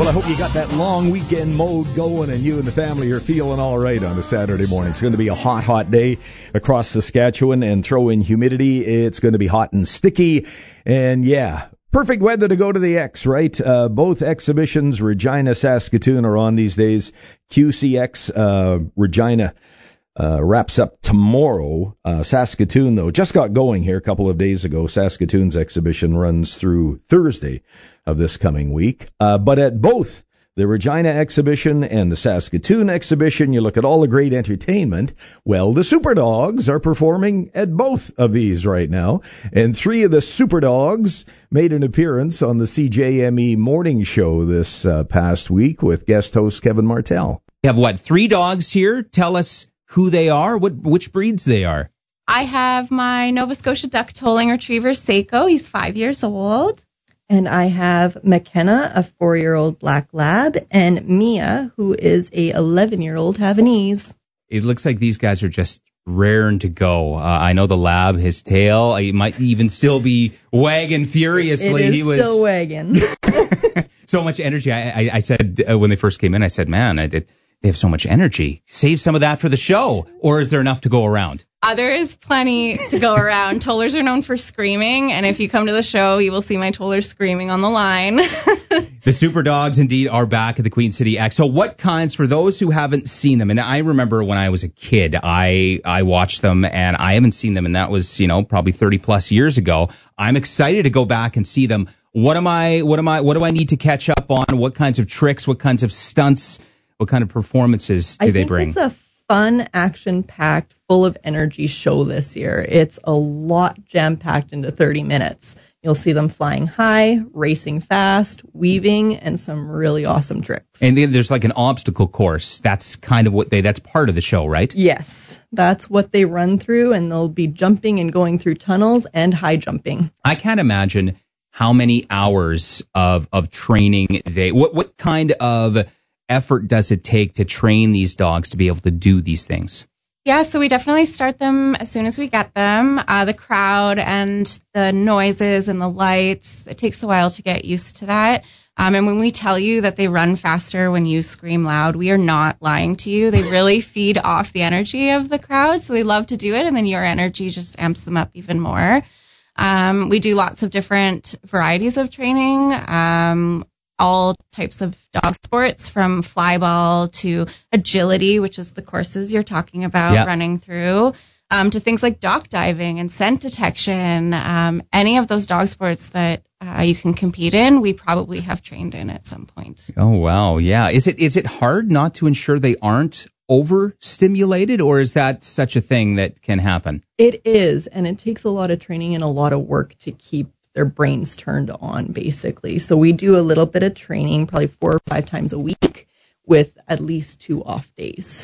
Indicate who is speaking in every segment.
Speaker 1: Well, I hope you got that long weekend mode going and you and the family are feeling all right on a Saturday morning. It's going to be a hot, hot day across Saskatchewan, and throw in humidity. It's going to be hot and sticky. And yeah, perfect weather to go to the X, right? Both exhibitions, Regina, Saskatoon, are on these days. QCX Regina wraps up tomorrow. Saskatoon, though, just got going here a couple of days ago. Saskatoon's exhibition runs through Thursday of this coming week. But at both the Regina exhibition and the Saskatoon exhibition, you look at all the great entertainment. Well, the Super Dogs are performing at both of these right now. And three of the Super Dogs made an appearance on the CJME morning show this past week with guest host Kevin Martel.
Speaker 2: You have, three dogs here? Tell us who they are, which breeds they are.
Speaker 3: I have my Nova Scotia Duck Tolling Retriever, Seiko. He's 5 years old.
Speaker 4: And I have McKenna, a 4-year-old black lab, and Mia, who is a 11-year-old Havanese.
Speaker 2: It looks like these guys are just raring to go. I know the lab, his tail, he might even still be wagging furiously.
Speaker 4: He was still wagging.
Speaker 2: So much energy. I said when they first came in, I said, man, they have so much energy. Save some of that for the show. Or is there enough to go around?
Speaker 3: There is plenty to go around. Tollers are known for screaming, and if you come to the show, you will see my Tollers screaming on the line.
Speaker 2: The Super Dogs, indeed, are back at the Queen City X. So what kinds, for those who haven't seen them, and I remember when I was a kid, I watched them, and I haven't seen them, and that was, probably 30-plus years ago. I'm excited to go back and see them. What do I need to catch up on? What kinds of tricks, what kinds of stunts, what kind of performances do they bring?
Speaker 4: It's a fun, action-packed, full of energy show this year. It's a lot jam-packed into 30 minutes. You'll see them flying high, racing fast, weaving, and some really awesome tricks.
Speaker 2: And then there's like an obstacle course. That's kind of that's part of the show, right?
Speaker 4: Yes, that's what they run through, and they'll be jumping and going through tunnels and high jumping.
Speaker 2: I can't imagine how many hours of training what kind of effort does it take to train these dogs to be able to do these things?
Speaker 3: Yeah, so we definitely start them as soon as we get them. The crowd and the noises and the lights, it takes a while to get used to that. And when we tell you that they run faster when you scream loud, we are not lying to you. They really feed off the energy of the crowd, so they love to do it, and then your energy just amps them up even more. We do lots of different varieties of training. All types of dog sports, from flyball to agility, which is the courses you're talking about, running through, to things like dock diving and scent detection. Any of those dog sports that you can compete in, we probably have trained in at some point.
Speaker 2: Oh, wow. Yeah. Is it hard not to ensure they aren't overstimulated, or is that such a thing that can happen?
Speaker 4: It is, and it takes a lot of training and a lot of work to keep their brains turned on, basically. So we do a little bit of training, probably 4 or 5 times a week, with at least 2 off days.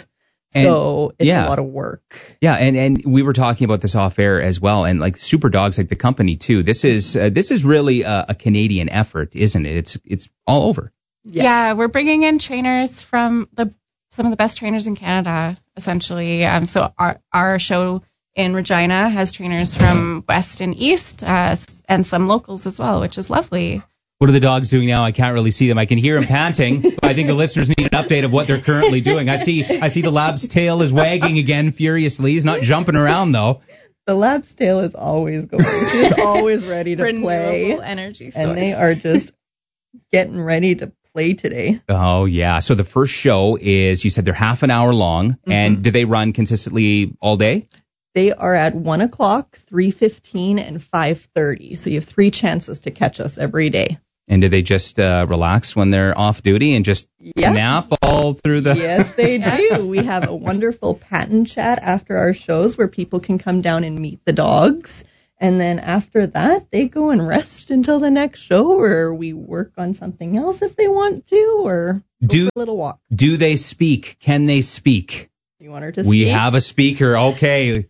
Speaker 4: So it's a lot of work. Yeah,
Speaker 2: and we were talking about this off air as well, and like Super Dogs, like the company too. This is really a Canadian effort, isn't it? It's all over.
Speaker 3: Yeah, we're bringing in trainers from some of the best trainers in Canada, essentially. So our show in Regina has trainers from West and East, and some locals as well, which is lovely.
Speaker 2: What are the dogs doing now? I can't really see them. I can hear them panting. But I think the listeners need an update of what they're currently doing. I see the lab's tail is wagging again furiously. He's not jumping around, though.
Speaker 4: The lab's tail is always going. She's always ready to play.
Speaker 3: Renewable energy source.
Speaker 4: And they are just getting ready to play today.
Speaker 2: Oh, yeah. So the first show is, you said they're half an hour long. Mm-hmm. And do they run consistently all day?
Speaker 4: They are at 1 o'clock, 3:15, and 5:30. So you have 3 chances to catch us every day.
Speaker 2: And do they just relax when they're off duty and just nap all through the...
Speaker 4: Yes, they do. We have a wonderful patent chat after our shows where people can come down and meet the dogs. And then after that, they go and rest until the next show, or we work on something else if they want to, or go for a little walk.
Speaker 2: Do they speak? Can they speak?
Speaker 4: You want her to speak?
Speaker 2: We have a speaker. Okay.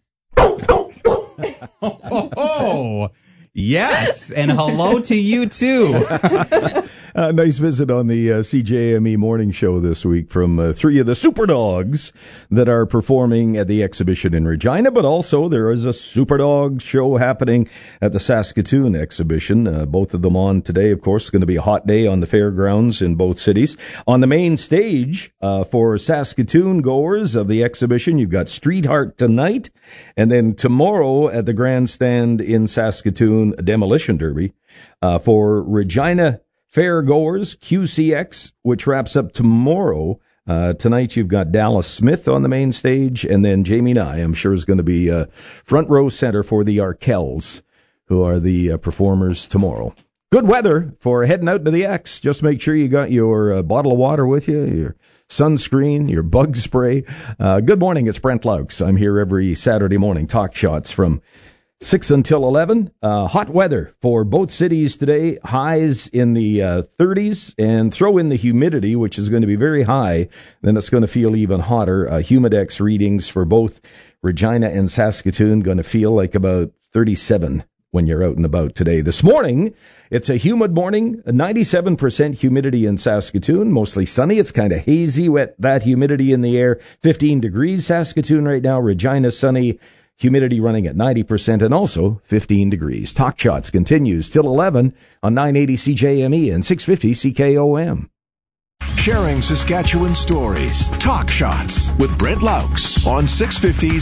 Speaker 2: Oh, yes, and hello to you too.
Speaker 1: Nice visit on the CJME Morning Show this week from three of the Super Dogs that are performing at the exhibition in Regina, but also there is a Super Dog show happening at the Saskatoon exhibition. Both of them on today, of course. It's going to be a hot day on the fairgrounds in both cities. On the main stage for Saskatoon goers of the exhibition, you've got Streetheart tonight, and then tomorrow at the grandstand in Saskatoon, a demolition derby. For Regina fairgoers, QCX, which wraps up tomorrow. Tonight you've got Dallas Smith on the main stage, and then Jamie Nye, I'm sure, is going to be front row center for the Arkells, who are the performers tomorrow. Good weather for heading out to the X. Just make sure you got your bottle of water with you, your sunscreen, your bug spray. Good morning, it's Brent Laux. I'm here every Saturday morning. Talk shots from 6 until 11. Hot weather for both cities today. Highs in the 30s, and throw in the humidity, which is going to be very high. Then it's going to feel even hotter. Humidex readings for both Regina and Saskatoon going to feel like about 37 when you're out and about today. This morning, it's a humid morning, 97% humidity in Saskatoon, mostly sunny. It's kind of hazy with that humidity in the air. 15 degrees Saskatoon right now. Regina sunny. Humidity running at 90% and also 15 degrees. Talk Shots continues till 11 on 980 CJME and 650 CKOM.
Speaker 5: Sharing Saskatchewan stories. Talk Shots with Brent Laux on 650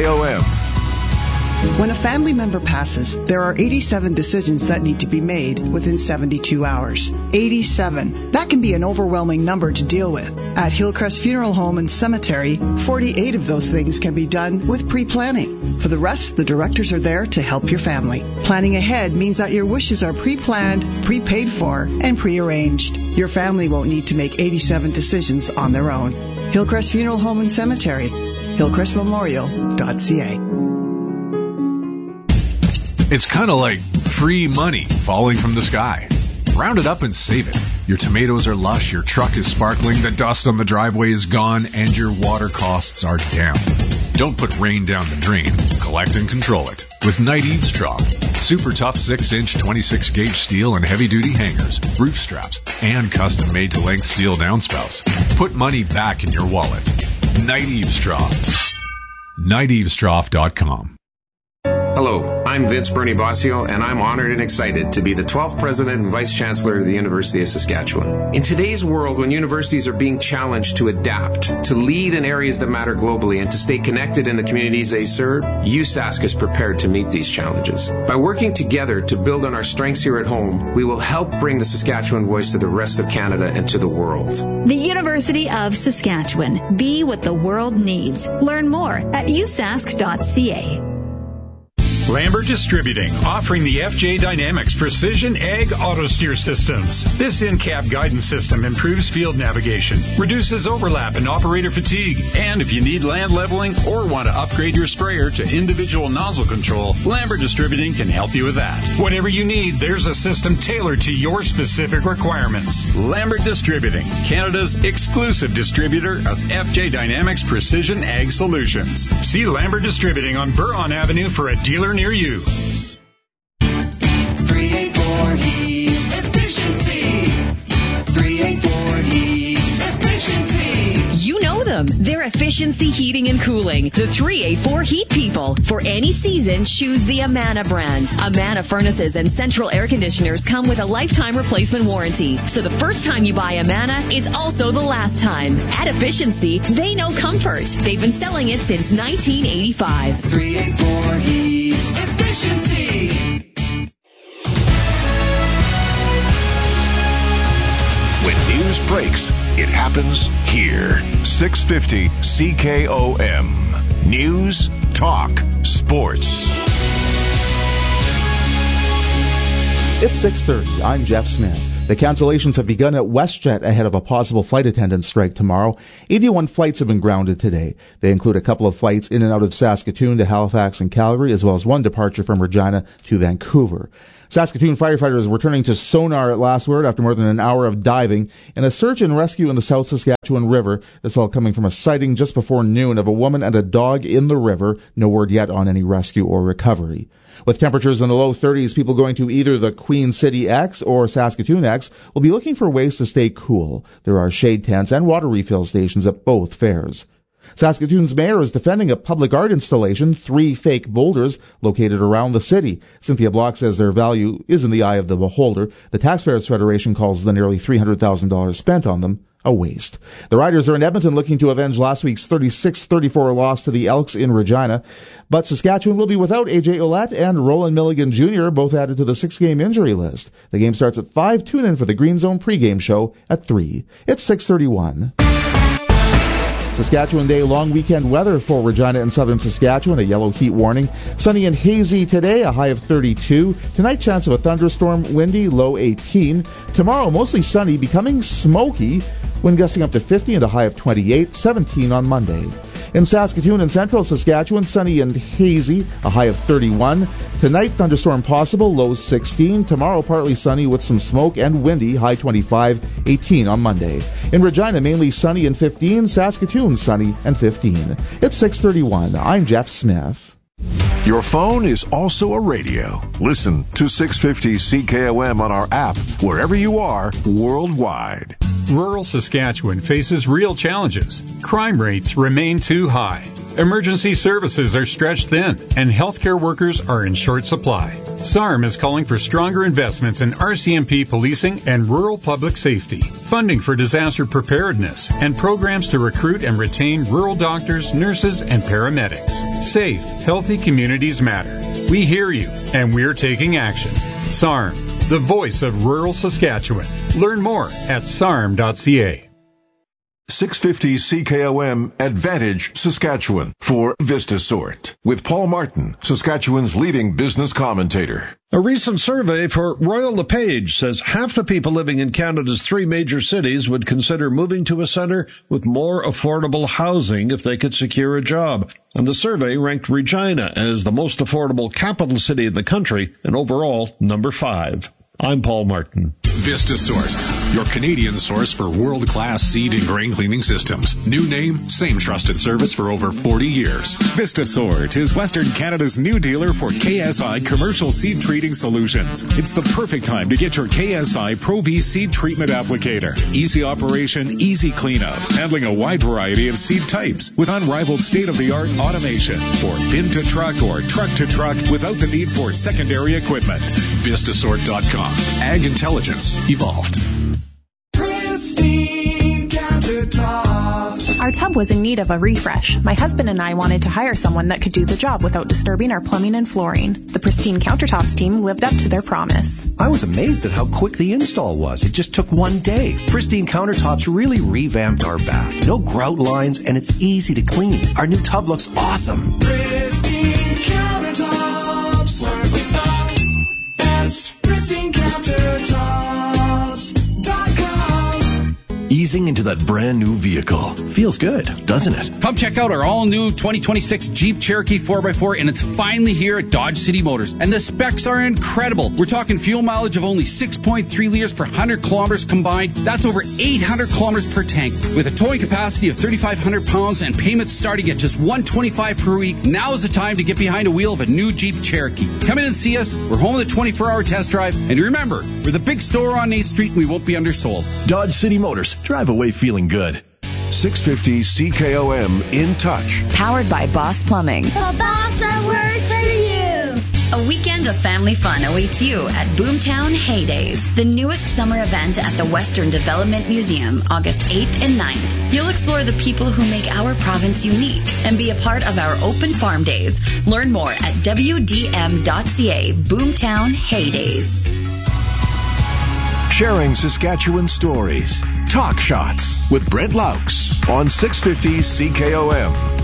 Speaker 5: CKOM.
Speaker 6: When a family member passes, there are 87 decisions that need to be made within 72 hours. 87. That can be an overwhelming number to deal with. At Hillcrest Funeral Home and Cemetery, 48 of those things can be done with pre-planning. For the rest, the directors are there to help your family. Planning ahead means that your wishes are pre-planned, prepaid for, and pre-arranged. Your family won't need to make 87 decisions on their own. Hillcrest Funeral Home and Cemetery, hillcrestmemorial.ca.
Speaker 7: It's kind of like free money falling from the sky. Round it up and save it. Your tomatoes are lush, your truck is sparkling, the dust on the driveway is gone, and your water costs are down. Don't put rain down the drain. Collect and control it with Knight Eavesdrop. Super tough 6-inch 26-gauge steel and heavy-duty hangers, roof straps, and custom-made to length steel downspouts. Put money back in your wallet. Knight Eavesdrop. KnightEavesdrop.com.
Speaker 8: Hello, I'm Vince Bernie Bossio, and I'm honored and excited to be the 12th President and Vice Chancellor of the University of Saskatchewan. In today's world, when universities are being challenged to adapt, to lead in areas that matter globally, and to stay connected in the communities they serve, USask is prepared to meet these challenges. By working together to build on our strengths here at home, we will help bring the Saskatchewan voice to the rest of Canada and to the world.
Speaker 9: The University of Saskatchewan. Be what the world needs. Learn more at usask.ca.
Speaker 10: Lambert Distributing, offering the FJ Dynamics Precision Ag Auto Steer Systems. This in-cab guidance system improves field navigation, reduces overlap and operator fatigue, and if you need land leveling or want to upgrade your sprayer to individual nozzle control, Lambert Distributing can help you with that. Whatever you need, there's a system tailored to your specific requirements. Lambert Distributing, Canada's exclusive distributor of FJ Dynamics Precision Ag Solutions. See Lambert Distributing on Buron Avenue for a dealer near you.
Speaker 11: 384 Heat Efficiency. 384 Heat Efficiency.
Speaker 12: You know them. They're Efficiency Heating and Cooling. The 384 Heat People. For any season, choose the Amana brand. Amana furnaces and central air conditioners come with a lifetime replacement warranty. So the first time you buy Amana is also the last time. At Efficiency, they know comfort. They've been selling it since 1985.
Speaker 11: 384 Heat Efficiency.
Speaker 5: When news breaks, it happens here. 650 CKOM. News, talk, sports.
Speaker 13: It's 6:30. I'm Jeff Smith. The cancellations have begun at WestJet ahead of a possible flight attendant strike tomorrow. 81 flights have been grounded today. They include a couple of flights in and out of Saskatoon to Halifax and Calgary, as well as one departure from Regina to Vancouver. Saskatoon firefighters were turning to sonar at last word after more than an hour of diving in a search and rescue in the South Saskatchewan River. This all coming from a sighting just before noon of a woman and a dog in the river. No word yet on any rescue or recovery. With temperatures in the low 30s, people going to either the Queen City X or Saskatoon X will be looking for ways to stay cool. There are shade tents and water refill stations at both fairs. Saskatoon's mayor is defending a public art installation, 3 fake boulders located around the city. Cynthia Block says their value is in the eye of the beholder. The Taxpayers Federation calls the nearly $300,000 spent on them a waste. The Riders are in Edmonton looking to avenge last week's 36-34 loss to the Elks in Regina. But Saskatchewan will be without A.J. Ouellette and Roland Milligan Jr., both added to the 6-game injury list. The game starts at 5. Tune in for the Green Zone pregame show at 3. It's 6:31. Saskatchewan Day long weekend weather for Regina and southern Saskatchewan, a yellow heat warning. Sunny and hazy today, a high of 32. Tonight, chance of a thunderstorm, windy, low 18. Tomorrow, mostly sunny, becoming smoky, wind gusting up to 50 and a high of 28, 17 on Monday. In Saskatoon and central Saskatchewan, sunny and hazy, a high of 31. Tonight, thunderstorm possible, low 16. Tomorrow, partly sunny with some smoke and windy, high 25, 18 on Monday. In Regina, mainly sunny and 15. Saskatoon, sunny and 15. It's 6:31. I'm Jeff Smith.
Speaker 5: Your phone is also a radio. Listen to 650 CKOM on our app, wherever you are, worldwide.
Speaker 10: Rural Saskatchewan faces real challenges. Crime rates remain too high. Emergency services are stretched thin, and healthcare workers are in short supply. SARM is calling for stronger investments in RCMP policing and rural public safety, funding for disaster preparedness, and programs to recruit and retain rural doctors, nurses, and paramedics. Safe, healthy communities matter. We hear you, and we're taking action. SARM, the voice of rural Saskatchewan. Learn more at sarm.ca.
Speaker 5: 650 CKOM Advantage Saskatchewan for VistaSort with Paul Martin, Saskatchewan's leading business commentator.
Speaker 14: A recent survey for Royal LePage says half the people living in Canada's 3 major cities would consider moving to a centre with more affordable housing if they could secure a job. And the survey ranked Regina as the most affordable capital city in the country and overall number 5. I'm Paul Martin.
Speaker 7: VistaSort, your Canadian source for world-class seed and grain cleaning systems. New name, same trusted service for over 40 years.
Speaker 15: VistaSort is Western Canada's new dealer for KSI commercial seed treating solutions. It's the perfect time to get your KSI Pro V seed treatment applicator. Easy operation, easy cleanup, handling a wide variety of seed types with unrivaled state-of-the-art automation. For bin to truck or truck to truck without the need for secondary equipment.
Speaker 7: VistaSort.com. Ag intelligence evolved.
Speaker 11: Pristine countertops.
Speaker 16: Our tub was in need of a refresh. My husband and I wanted to hire someone that could do the job without disturbing our plumbing and flooring. The Pristine Countertops team lived up to their promise.
Speaker 17: I was amazed at how quick the install was. It just took one day. Pristine Countertops really revamped our bath. No grout lines, and it's easy to clean. Our new tub looks awesome.
Speaker 11: Pristine Countertops. Work with the best. PristineCountertops.com.
Speaker 18: Easing into that brand new vehicle. Feels good, doesn't it?
Speaker 19: Come check out our all-new 2026 Jeep Cherokee 4x4, and it's finally here at Dodge City Motors. And the specs are incredible. We're talking fuel mileage of only 6.3 liters per 100 kilometers combined. That's over 800 kilometers per tank. With a towing capacity of 3,500 pounds and payments starting at just $125 per week, now is the time to get behind a wheel of a new Jeep Cherokee. Come in and see us. We're home with a 24-hour test drive. And remember, we're the big store on 8th Street, and we won't be undersold.
Speaker 18: Dodge City Motors. Drive away feeling good.
Speaker 5: 650 CKOM In Touch.
Speaker 20: Powered by Boss Plumbing.
Speaker 21: The boss that works for you.
Speaker 22: A weekend of family fun awaits you at Boomtown Heydays, the newest summer event at the Western Development Museum, August 8th and 9th. You'll explore the people who make our province unique and be a part of our open farm days. Learn more at WDM.ca. Boomtown Heydays.
Speaker 5: Sharing Saskatchewan stories. Talk Shots with Brent Laux on 650 CKOM.